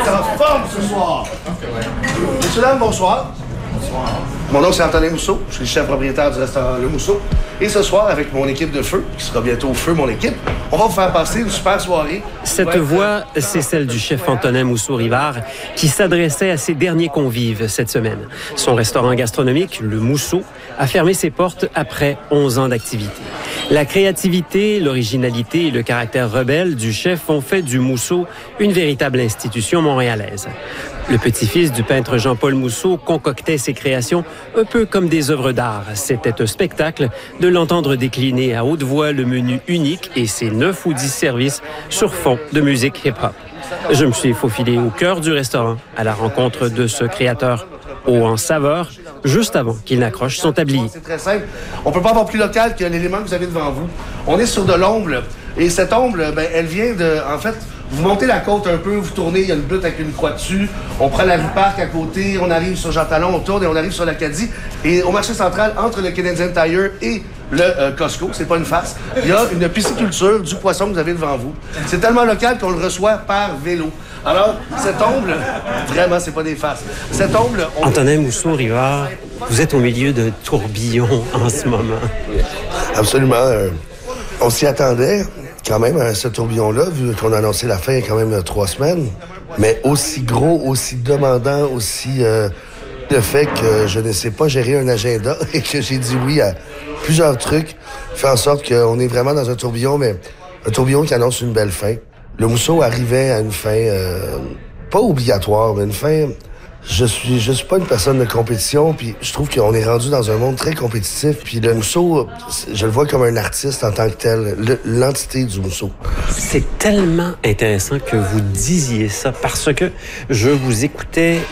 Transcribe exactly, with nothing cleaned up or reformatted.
êtes en forme ce soir. Messieurs, dames, bonsoir. Bonsoir. Mon nom, c'est Antonin Mousseau. Je suis le chef propriétaire du restaurant Le Mousseau. Et ce soir, avec mon équipe de feu, qui sera bientôt Feu, mon équipe, on va vous faire passer une super soirée. Cette voix, c'est celle du chef Antonin Mousseau-Rivard, qui s'adressait à ses derniers convives cette semaine. Son restaurant gastronomique, Le Mousseau, a fermé ses portes après onze ans d'activité. La créativité, l'originalité et le caractère rebelle du chef ont fait du Mousseau une véritable institution montréalaise. Le petit-fils du peintre Jean-Paul Mousseau concoctait ses créations un peu comme des œuvres d'art. C'était un spectacle de l'entendre décliner à haute voix le menu unique et ses neuf ou dix services sur fond de musique hip-hop. Je me suis faufilé au cœur du restaurant à la rencontre de ce créateur haut en saveur, juste avant qu'il n'accroche son tablier. C'est très simple. On ne peut pas avoir plus local que l'élément que vous avez devant vous. On est sur de l'ombre. Et cette ombre, ben, elle vient de... En fait, vous montez la côte un peu, vous tournez, il y a une butte avec une croix dessus. On prend la rue Parc à côté, on arrive sur Jean Talon, on tourne et on arrive sur l'Acadie. Et au marché central, entre le Canadian Tire et le euh, Costco, c'est pas une farce, il y a une pisciculture du poisson que vous avez devant vous. C'est tellement local qu'on le reçoit par vélo. Alors, cette ombre, vraiment, c'est pas des farces. Cette ombre... On... Antonin Mousseau-Rivard, vous êtes au milieu d'un tourbillon en ce moment. Absolument. Euh, on s'y attendait quand même à ce tourbillon-là, vu qu'on a annoncé la fin il y a quand même euh, trois semaines. Mais aussi gros, aussi demandant, aussi... Euh, le fait que je ne sais pas gérer un agenda et que j'ai dit oui à plusieurs trucs fait en sorte qu'on est vraiment dans un tourbillon, mais un tourbillon qui annonce une belle fin. Le Mousseau arrivait à une fin euh, pas obligatoire, mais une fin... Je suis je suis pas une personne de compétition, puis je trouve qu'on est rendu dans un monde très compétitif. Puis le Mousseau, je le vois comme un artiste en tant que tel, le, l'entité du Mousseau. C'est tellement intéressant que vous disiez ça, parce que je vous écoutais